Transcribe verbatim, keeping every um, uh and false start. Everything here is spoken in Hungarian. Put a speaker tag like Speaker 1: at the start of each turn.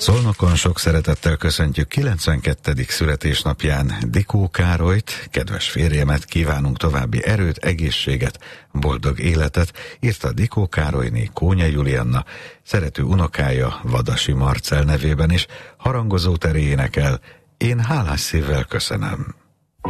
Speaker 1: Szolnokon sok szeretettel köszöntjük kilencvenkettedik születésnapján Dikó Károlyt, kedves férjemet, kívánunk további erőt, egészséget, boldog életet, írta Dikó Károlyné Kónya Julianna, szerető unokája Vadasi Marcell nevében is, harangozó teré énekel, én hálás szívvel köszönöm.